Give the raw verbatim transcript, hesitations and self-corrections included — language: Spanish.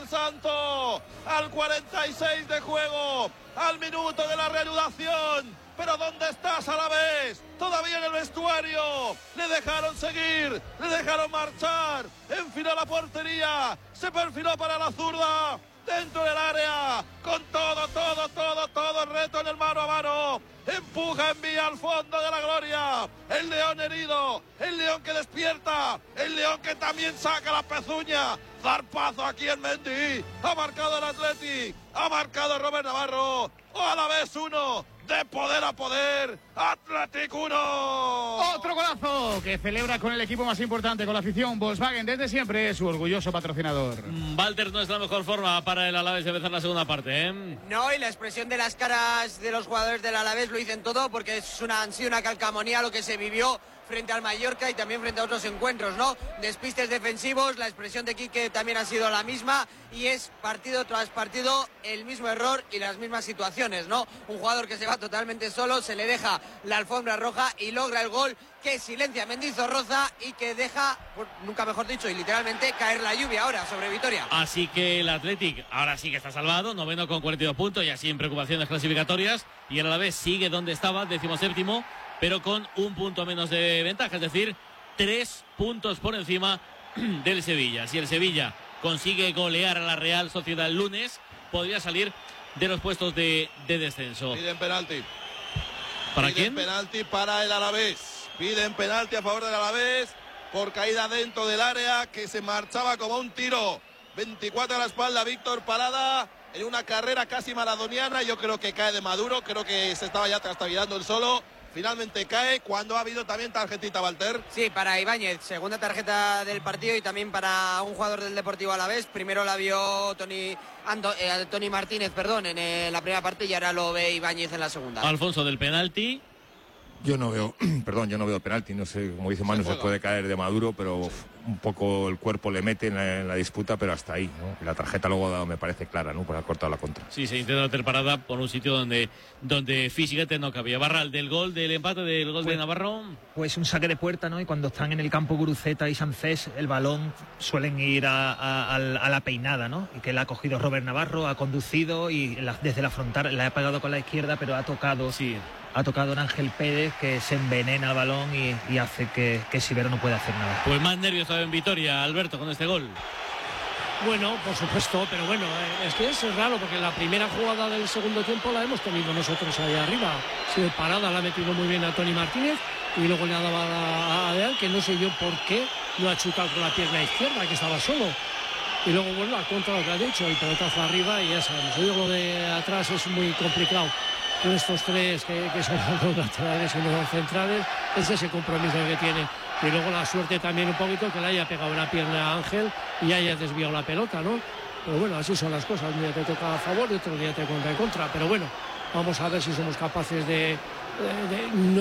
del Santo, al cuarenta y seis de juego, al minuto de la reanudación. Pero ¿dónde estás a la vez? Todavía en el vestuario. Le dejaron seguir, le dejaron marchar. Enfiló la portería, se perfiló para la zurda. Dentro del área, con todo, todo, todo, todo el reto en el mano a mano. Empuja, envía al fondo de la gloria. El león herido, el león que despierta, el león que también saca la pezuña. Zarpazo aquí en Mendy. Ha marcado el Athletic, ha marcado Robert Navarro. O a la vez uno. De poder a poder, Athletic uno. Otro golazo que celebra con el equipo más importante, con la afición. Volkswagen desde siempre es su orgulloso patrocinador. Walter no es la mejor forma para el Alavés de empezar la segunda parte, ¿eh? No, y la expresión de las caras de los jugadores del Alavés lo dicen todo, porque es una, han sido una calcamonía lo que se vivió frente al Mallorca y también frente a otros encuentros, ¿no? Despistes defensivos, la expresión de Quique también ha sido la misma y es partido tras partido el mismo error y las mismas situaciones, ¿no? Un jugador que se va totalmente solo, se le deja la alfombra roja y logra el gol que silencia a Mendizorroza y que deja, pues, nunca mejor dicho, y literalmente caer la lluvia ahora sobre Vitoria. Así que el Athletic ahora sí que está salvado, noveno con cuarenta y dos puntos, y así en preocupaciones clasificatorias, y el Alavés sigue donde estaba, decimoséptimo, pero con un punto menos de ventaja, es decir, tres puntos por encima del Sevilla. Si el Sevilla consigue golear a la Real Sociedad el lunes, podría salir de los puestos de, de descenso. Piden penalti. ¿Para Piden quién? penalti para el Alavés. Piden penalti a favor del Alavés por caída dentro del área, que se marchaba como un tiro. veinticuatro a la espalda, Víctor Parada, en una carrera casi maradoniana. Yo creo que cae de Maduro, creo que se estaba ya trastabillando el solo. Finalmente cae, cuando ha habido también tarjetita, Walter. Sí, para Ibáñez, segunda tarjeta del partido y también para un jugador del Deportivo Alavés. Primero la vio Tony, Ando, eh, Tony Martínez, perdón, en eh, la primera parte y ahora lo ve Ibáñez en la segunda. Alfonso, del penalti. Yo no veo, perdón, yo no veo penalti, no sé, como dice Manu, se, se puede caer de Maduro, pero uf, un poco el cuerpo le mete en la, en la disputa, pero hasta ahí, ¿no? La tarjeta luego me parece clara, ¿no? Por haber cortado la contra. Sí, se intenta meter parada por un sitio donde, donde físicamente no cabía. Barral, del gol, del empate, del gol pues, de Navarro. Pues un saque de puerta, ¿no? Y cuando están en el campo Guruceta y Sancés, el balón suelen ir a, a, a la peinada, ¿no? Y que la ha cogido Robert Navarro, ha conducido y la, desde la frontal la ha pegado con la izquierda, pero ha tocado... Sí. Ha tocado en Ángel Pérez, que se envenena el balón y, y hace que, que Sivero no pueda hacer nada. Pues más nervios en Vitoria, Alberto, con este gol. Bueno, por supuesto, pero bueno, es que es raro porque la primera jugada del segundo tiempo la hemos tenido nosotros ahí arriba. Ha sido parada, la ha metido muy bien a Tony Martínez y luego le ha dado a Adeal, que no sé yo por qué no ha chutado con la pierna izquierda, que estaba solo. Y luego, bueno, al contra lo que ha dicho, el pelotazo arriba y ya sabemos. Yo digo, lo de atrás es muy complicado. Con estos tres que, que son los laterales y los centrales, ese es el compromiso que tiene. Y luego la suerte también un poquito que le haya pegado una pierna a Ángel y haya desviado la pelota, ¿no? Pero bueno, así son las cosas. Un día te toca a favor y otro día te contra en contra. Pero bueno, vamos a ver si somos capaces de, de, de no